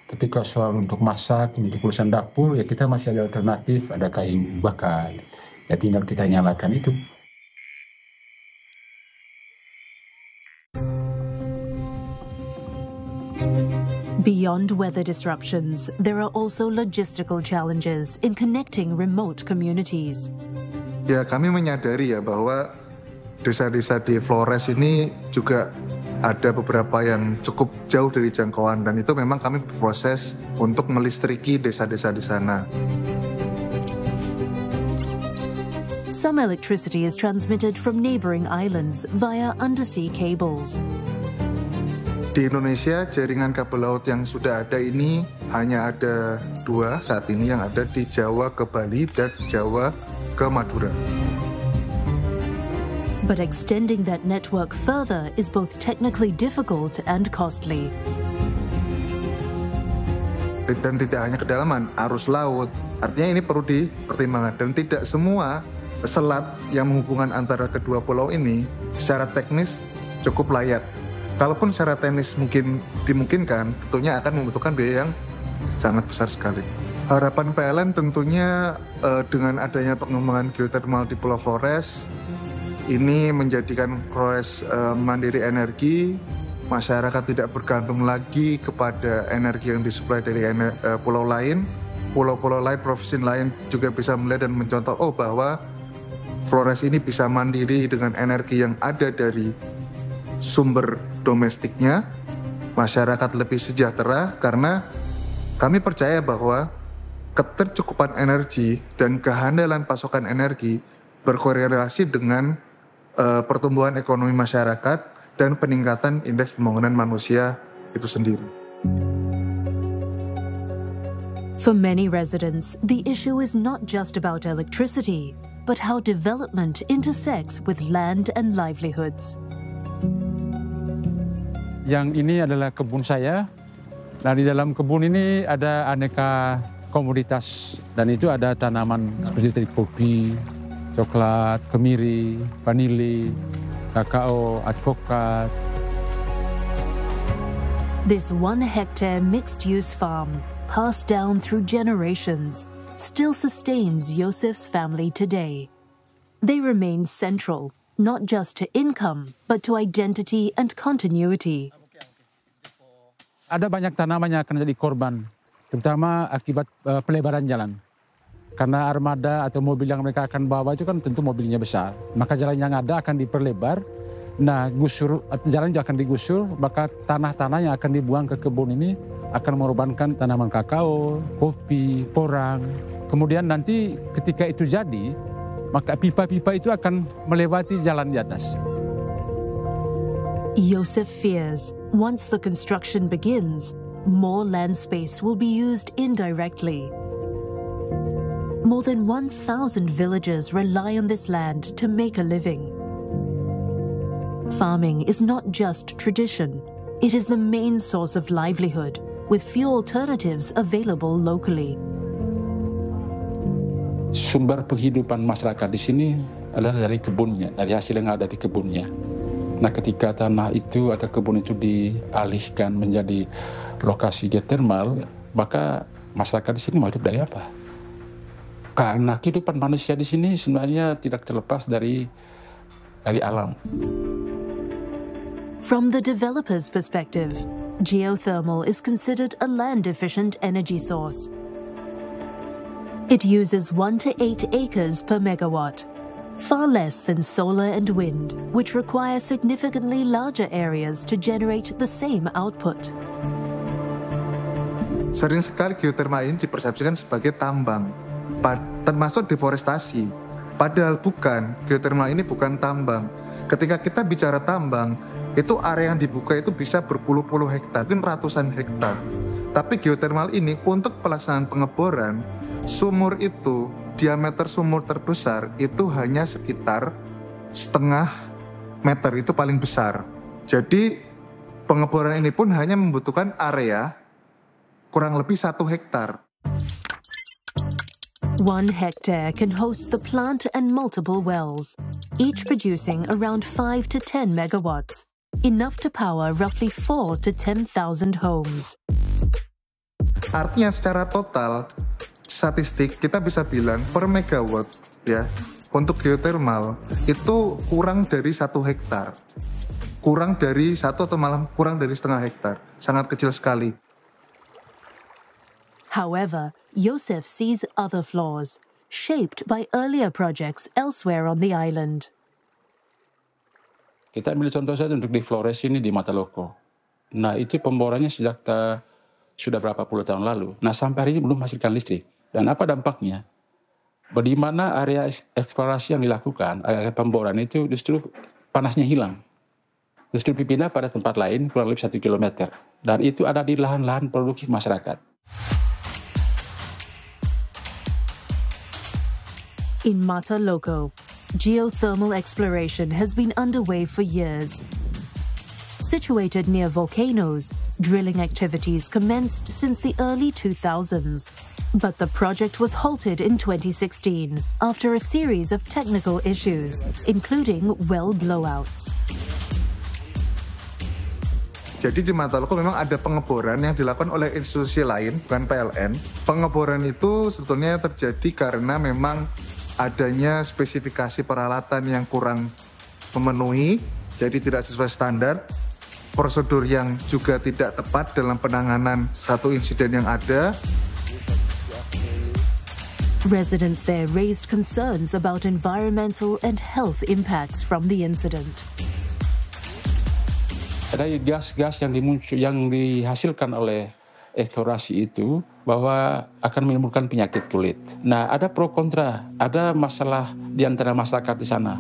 Tapi kalau soal untuk masak, untuk urusan dapur, ya kita masih ada alternatif, ada kayu bakar. Ya tinggal kita nyalakan itu. Beyond weather disruptions, there are also logistical challenges in connecting remote communities. Ya, kami menyadari ya bahwa desa-desa di Flores ini juga ada beberapa yang cukup jauh dari jangkauan, dan itu memang kami berproses untuk melistriki desa-desa di sana. Some electricity is transmitted from neighboring islands via undersea cables. Di Indonesia, jaringan kabel laut yang sudah ada ini hanya ada 2 saat ini, yang ada di Jawa ke Bali dan Jawa ke Madura. But extending that network further is both technically difficult and costly. Dan tidak hanya kedalaman, arus laut. Artinya ini perlu dipertimbangkan, dan tidak semua selat yang menghubungkan antara kedua pulau ini secara teknis cukup layak. Kalaupun secara teknis mungkin dimungkinkan, tentunya akan membutuhkan biaya yang sangat besar sekali. Harapan PLN tentunya dengan adanya pengembangan geothermal di Pulau Flores, ini menjadikan Flores mandiri energi, masyarakat tidak bergantung lagi kepada energi yang disuplai dari pulau lain. Pulau-pulau lain, provinsi lain juga bisa melihat dan mencontoh, bahwa Flores ini bisa mandiri dengan energi yang ada dari sumber domestiknya, masyarakat lebih sejahtera, karena kami percaya bahwa ketercukupan energi dan kehandalan pasokan energi berkorelasi dengan pertumbuhan ekonomi masyarakat dan peningkatan indeks pembangunan manusia itu sendiri. For many residents, the issue is not just about electricity, but how development intersects with land and livelihoods. Yang ini adalah kebun saya. Nah, di dalam kebun ini ada aneka komoditas, dan itu ada tanaman seperti tadi kopi, coklat, kemiri, vanili, kakao, advokat. This 1-hectare mixed-use farm, passed down through generations, still sustains Yosef's family today. They remain central, not just to income, but to identity and continuity. Ada banyak tanaman yang akan jadi korban, terutama akibat pelebaran jalan. Karena armada atau mobil yang mereka akan bawa itu kan tentu mobilnya besar. Maka jalan yang ada akan diperlebar. Nah, jalan juga akan digusur, maka tanah-tanah yang akan dibuang ke kebun ini akan mengorbankan tanaman kakao, kopi, porang. Kemudian nanti ketika itu jadi, maka pipa-pipa itu akan melewati jalan di atas. Yosef fears once the construction begins, more land space will be used indirectly. More than 1,000 villagers rely on this land to make a living. Farming is not just tradition, it is the main source of livelihood, with few alternatives available locally. Sumber penghidupan masyarakat di sini adalah dari kebunnya, dari hasil yang ada di kebunnya. Nah, ketika tanah itu atau kebun itu dialihkan menjadi lokasi geothermal, maka masyarakat di sini mau hidup dari apa? Karena kehidupan manusia di sini sebenarnya tidak terlepas dari alam. From the developer's perspective, geothermal is considered a land-efficient energy source. It uses 1 to 8 acres per megawatt, far less than solar and wind, which require significantly larger areas to generate the same output. Sering sekali geothermal ini dipersepsikan sebagai tambang, termasuk deforestasi. Padahal bukan, geothermal ini bukan tambang. Ketika kita bicara tambang, itu area yang dibuka itu bisa berpuluh-puluh hektar, mungkin ratusan hektar. Tapi geothermal ini untuk pelaksanaan pengeboran, sumur itu, diameter sumur terbesar itu hanya sekitar 0,5 meter, itu paling besar. Jadi pengeboran ini pun hanya membutuhkan area kurang lebih 1 hektar. 1 hectare can host the plant and multiple wells, each producing around 5 to 10 megawatts, enough to power roughly 4 to 10,000 homes. Artinya secara total statistik kita bisa bilang per megawatt ya untuk geothermal itu kurang dari 1 hektar. Kurang dari 1 atau malah kurang dari setengah hektar. Sangat kecil sekali. However, Joseph sees other flaws, shaped by earlier projects elsewhere on the island. Kita ambil contoh saja untuk di Flores ini di Mataloko. Nah itu pemborannya sejak sudah berapa puluh tahun lalu. Nah sampai hari ini belum menghasilkan listrik. Dan apa dampaknya? Di mana area eksplorasi yang dilakukan, area pemboran itu justru panasnya hilang. Justru dipindah pada tempat lain kurang lebih 1 kilometer. Dan itu ada di lahan-lahan produktif masyarakat. In Mataloko, geothermal exploration has been underway for years. Situated near volcanoes, drilling activities commenced since the early 2000s. But the project was halted in 2016 after a series of technical issues, including well blowouts. Jadi di Mataloko memang ada pengeboran yang dilakukan oleh institusi lain, bukan PLN. Pengeboran itu sebetulnya terjadi karena memang adanya spesifikasi peralatan yang kurang memenuhi, jadi tidak sesuai standar. Prosedur yang juga tidak tepat dalam penanganan satu insiden yang ada. Residents there raised concerns about environmental and health impacts from the incident. Ada gas-gas yang dihasilkan oleh eksplorasi itu bahwa akan menimbulkan penyakit kulit. Nah, ada pro kontra, ada masalah di antara masyarakat di sana.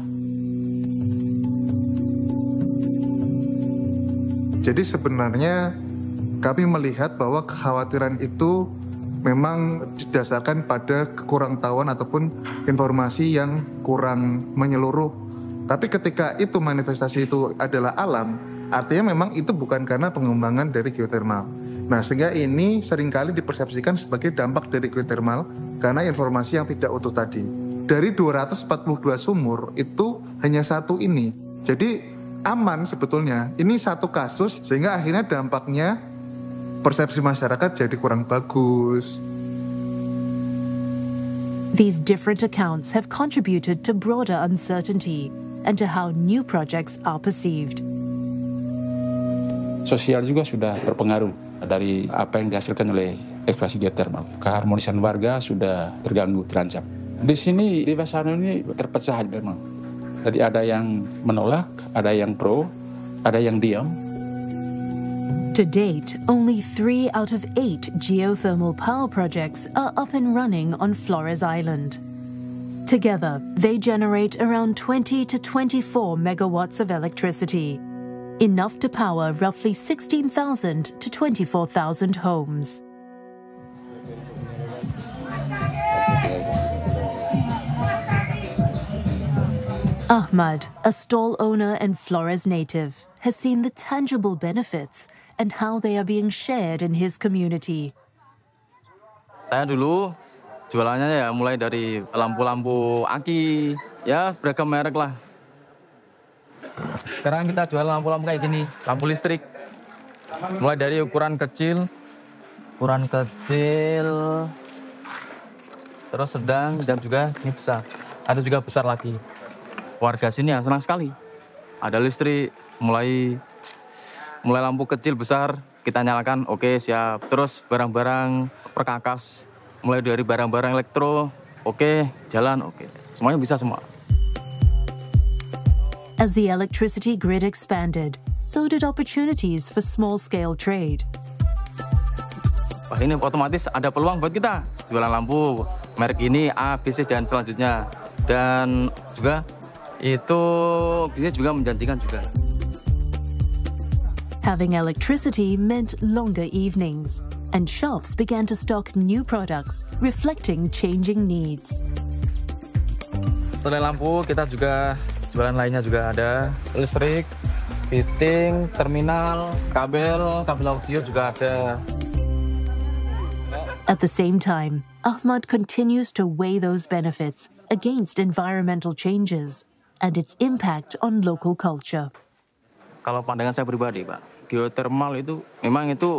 Jadi sebenarnya kami melihat bahwa kekhawatiran itu memang didasarkan pada kekurangtahuan ataupun informasi yang kurang menyeluruh. Tapi ketika itu manifestasi itu adalah alam, artinya memang itu bukan karena pengembangan dari geothermal. Nah, sehingga ini seringkali dipersepsikan sebagai dampak dari geothermal karena informasi yang tidak utuh tadi. Dari 242 sumur itu hanya satu ini. Jadi aman sebetulnya. Ini satu kasus sehingga akhirnya dampaknya persepsi masyarakat jadi kurang bagus. These different accounts have contributed to broader uncertainty and to how new projects are perceived. Sosial juga sudah berpengaruh dari apa yang dihasilkan oleh eksplorasi geothermal. Keharmonisan warga sudah terganggu, terancam. Di sini, di Vasano ini terpecah memang. Jadi ada yang menolak, ada yang pro, ada yang diam. To date, only 3 out of 8 geothermal power projects are up and running on Flores Island. Together, they generate around 20 to 24 megawatts of electricity, enough to power roughly 16,000 to 24,000 homes. Ahmad, a stall owner and Flores native, has seen the tangible benefits and how they are being shared in his community. Saya dulu jualannya ya mulai dari lampu-lampu aki, ya beragam merek lah. Sekarang kita jual lampu-lampu kayak gini, lampu listrik. Mulai dari ukuran kecil, terus sedang dan juga ini besar. Ada juga besar lagi. Warga sini ya senang sekali. Ada listrik, mulai lampu kecil besar kita nyalakan, oke siap. Terus barang-barang perkakas, mulai dari barang-barang elektro, oke jalan, oke. Semuanya bisa semua. As the electricity grid expanded, so did opportunities for small-scale trade. Wah ini otomatis ada peluang buat kita. Jualan lampu, merek ini, A, B, C, dan selanjutnya. Dan juga itu bisnis juga menjanjikan juga. Having electricity meant longer evenings, and shops began to stock new products reflecting changing needs. Selain lampu, kita juga jualan lainnya juga ada. Listrik, fitting, terminal, kabel audio juga ada. At the same time, Ahmad continues to weigh those benefits against environmental changes and its impact on local culture. Kalau pandangan saya pribadi, Pak, geothermal itu memang itu